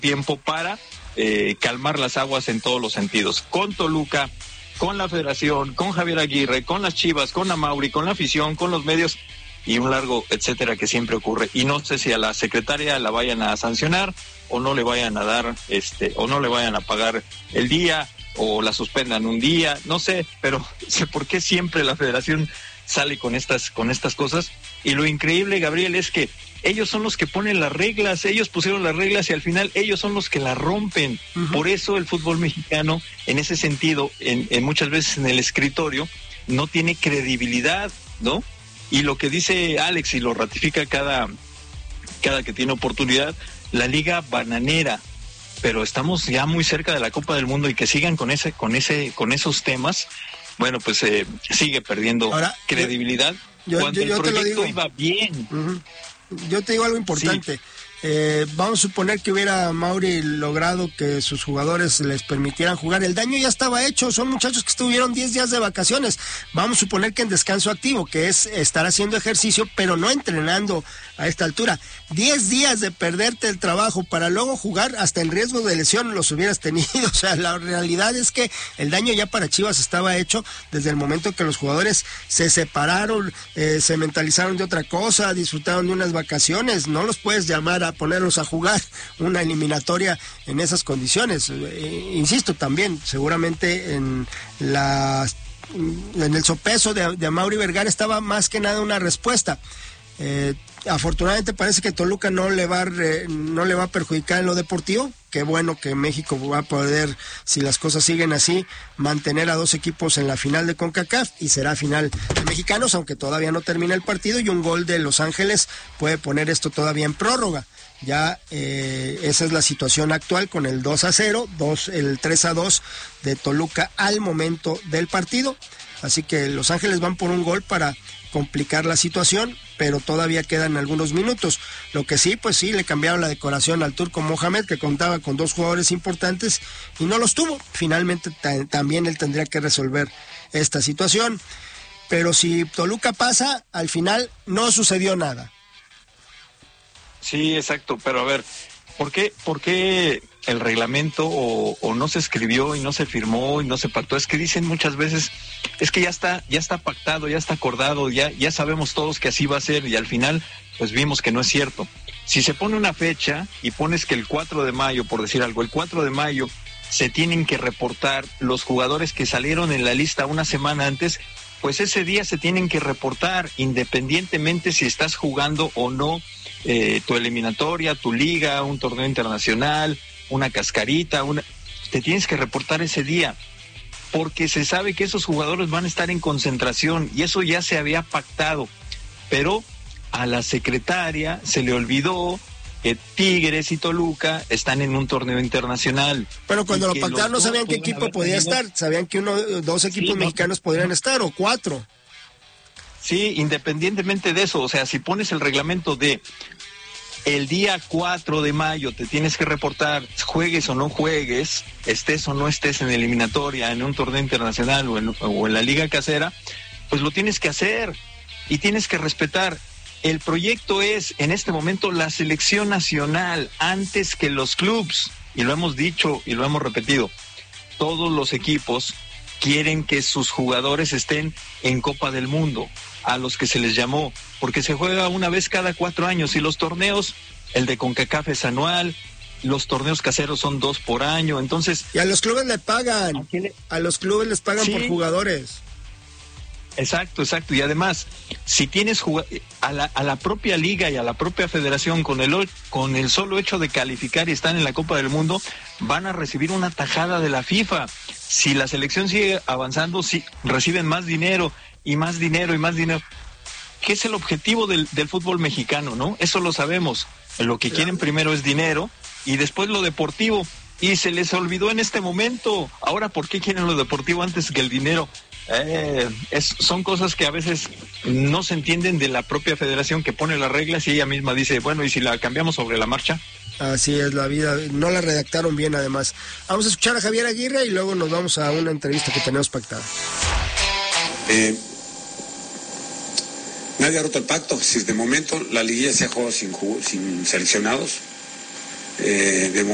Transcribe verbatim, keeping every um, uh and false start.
tiempo para eh, calmar las aguas en todos los sentidos. Con Toluca, con la Federación, con Javier Aguirre, con las Chivas, con Amauri, con la afición, con los medios y un largo etcétera que siempre ocurre. Y no sé si a la secretaria la vayan a sancionar o no le vayan a dar, este, o no le vayan a pagar el día o la suspendan un día, no sé, pero sé por qué siempre la Federación sale con estas, con estas cosas. Y lo increíble, Gabriel, es que ellos son los que ponen las reglas, ellos pusieron las reglas y al final ellos son los que las rompen. Uh-huh. Por eso el fútbol mexicano, en ese sentido, en, en muchas veces en el escritorio, no tiene credibilidad, ¿no? Y lo que dice Alex, y lo ratifica cada, cada que tiene oportunidad, la liga bananera, pero estamos ya muy cerca de la Copa del Mundo y que sigan con ese, con ese, con esos temas, bueno, pues eh, sigue perdiendo Ahora, credibilidad yo, cuando yo, yo el proyecto te iba bien. Uh-huh. Yo te digo algo importante. Sí. Eh, vamos a suponer que hubiera Mauri logrado que sus jugadores les permitieran jugar. El daño ya estaba hecho, son muchachos que estuvieron diez días de vacaciones. Vamos a suponer que en descanso activo, que es estar haciendo ejercicio, pero no entrenando a esta altura. diez días de perderte el trabajo para luego jugar, hasta en riesgo de lesión los hubieras tenido. O sea, la realidad es que el daño ya para Chivas estaba hecho desde el momento que los jugadores se separaron, eh, se mentalizaron de otra cosa, disfrutaron de unas vacaciones. No los puedes llamar a ponerlos a jugar una eliminatoria en esas condiciones. Eh, insisto, también seguramente en la en el sopeso de, de Amauri Vergara estaba más que nada una respuesta. Eh, afortunadamente parece que Toluca no le va re, no le va a perjudicar en lo deportivo. Qué bueno que México va a poder, si las cosas siguen así, mantener a dos equipos en la final de CONCACAF y será final de mexicanos, aunque todavía no termina el partido y un gol de Los Ángeles puede poner esto todavía en prórroga. Ya eh, esa es la situación actual con el dos a cero, dos, el tres a dos de Toluca al momento del partido. Así que Los Ángeles van por un gol para complicar la situación, pero todavía quedan algunos minutos. Lo que sí, pues sí, le cambiaron la decoración al Turco Mohamed, que contaba con dos jugadores importantes y no los tuvo. Finalmente t- también él tendría que resolver esta situación. Pero si Toluca pasa, al final no sucedió nada. Sí, exacto, pero a ver, ¿por qué, por qué el reglamento o, o no se escribió y no se firmó y no se pactó? Es que dicen muchas veces, es que ya está, ya está pactado, ya está acordado, ya, ya sabemos todos que así va a ser y al final pues vimos que no es cierto. Si se pone una fecha y pones que el cuatro de mayo, por decir algo, el cuatro de mayo se tienen que reportar los jugadores que salieron en la lista una semana antes, pues ese día se tienen que reportar independientemente si estás jugando o no eh, tu eliminatoria, tu liga, un torneo internacional, una cascarita, una... te tienes que reportar ese día, porque se sabe que esos jugadores van a estar en concentración y eso ya se había pactado, pero a la secretaria se le olvidó que Tigres y Toluca están en un torneo internacional. Pero cuando lo pactaron no sabían qué equipo podía estar, sabían que uno, dos equipos sí, mexicanos no, podrían estar, o cuatro. Sí, independientemente de eso, o sea, si pones el reglamento de el día cuatro de mayo te tienes que reportar, juegues o no juegues, estés o no estés en eliminatoria, en un torneo internacional o en, o en la liga casera, pues lo tienes que hacer y tienes que respetar. El proyecto es, en este momento, la selección nacional antes que los clubs, y lo hemos dicho y lo hemos repetido, todos los equipos quieren que sus jugadores estén en Copa del Mundo, a los que se les llamó, porque se juega una vez cada cuatro años y los torneos, el de CONCACAF es anual, los torneos caseros son dos por año, entonces... Y a los clubes le pagan, ¿a, le... a los clubes les pagan sí. por jugadores. Exacto, exacto, y además, si tienes jug... a, la, a la propia liga y a la propia federación, con el, con el solo hecho de calificar y estar en la Copa del Mundo, van a recibir una tajada de la FIFA. Si la selección sigue avanzando, sí, reciben más dinero, y más dinero, y más dinero. ¿Qué es el objetivo del, del fútbol mexicano, no? Eso lo sabemos. Lo que quieren primero es dinero, y después lo deportivo. Y se les olvidó en este momento. Ahora, ¿por qué quieren lo deportivo antes que el dinero? Eh, es, son cosas que a veces no se entienden de la propia federación que pone las reglas y ella misma dice, bueno, ¿y si la cambiamos sobre la marcha? Así es la vida, no la redactaron bien además. Vamos a escuchar a Javier Aguirre y luego nos vamos a una entrevista que tenemos pactada. Eh, nadie ha roto el pacto, si de momento la liguilla se ha jugado sin, sin seleccionados. Eh, de